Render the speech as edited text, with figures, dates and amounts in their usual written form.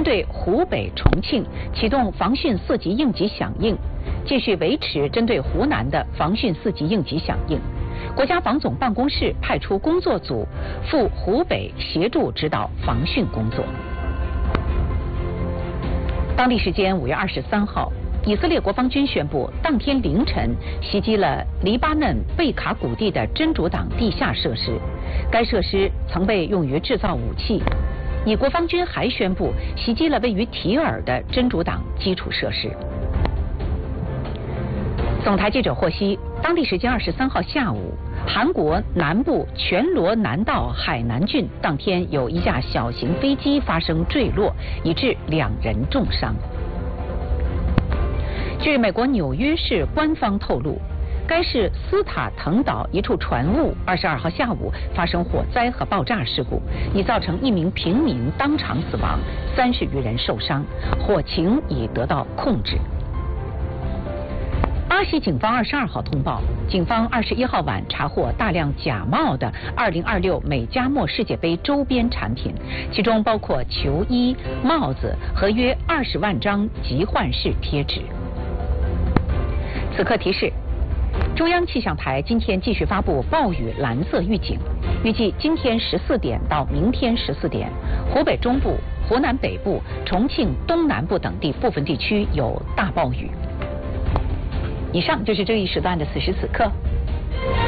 对湖北、重庆启动防汛4级应急响应，继续维持针对湖南的防汛4级应急响应。国家防总办公室派出工作组赴湖北协助指导防汛工作。当地时间5月23号，以色列国防军宣布，当天凌晨袭击了黎巴嫩贝卡谷地的真主党地下设施，该设施曾被用于制造武器。以国防军还宣布袭击了位于提尔的真主党基础设施。总台记者获悉，当地时间23号下午，韩国南部全罗南道海南郡当天有一架小型飞机发生坠落，以致2人重伤。据美国纽约市官方透露，该市斯塔滕岛一处船坞22号下午发生火灾和爆炸事故，已造成1名平民当场死亡，30余人受伤，火情已得到控制。巴西警方22号通报，警方21号晚查获大量假冒的2026美加墨世界杯周边产品，其中包括球衣、帽子和约20万张集换式贴纸。此刻提示，中央气象台今天继续发布暴雨蓝色预警，预计今天14点到明天14点，湖北中部、湖南北部、重庆东南部等地部分地区有大暴雨。以上就是这一时段的此时此刻。